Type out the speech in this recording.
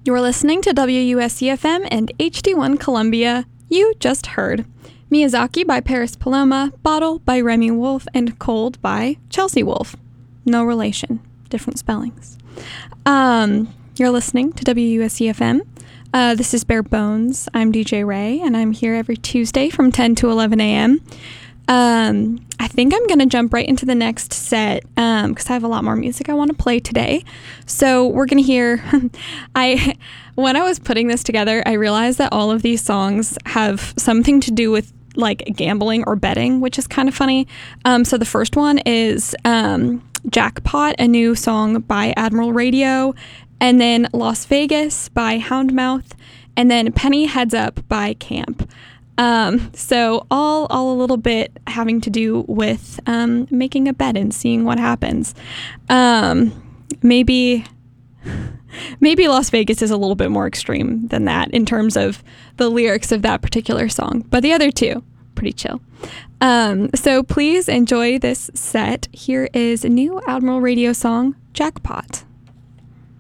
You're listening to WUSCFM and HD1 Columbia. You just heard Miyazaki by Paris Paloma, Bottle by Remy Wolf, and Cold by Chelsea Wolf. No relation, different spellings. You're listening to WUSCFM. This is Bare Bones. I'm DJ Ray, and I'm here every Tuesday from 10 to 11 a.m. I think I'm going to jump right into the next set because I have a lot more music I want to play today. So we're going to hear... When I was putting this together, I realized that all of these songs have something to do with like gambling or betting, which is kind of funny. So the first one is Jackpot, a new song by Admiral Radio, and then Las Vegas by Houndmouth, and then Penny Heads Up by Camp. So all a little bit having to do with making a bet and seeing what happens. Maybe Las Vegas is a little bit more extreme than that in terms of the lyrics of that particular song, but the other two, pretty chill. So please enjoy this set. Here is a new Admiral Radio song, Jackpot.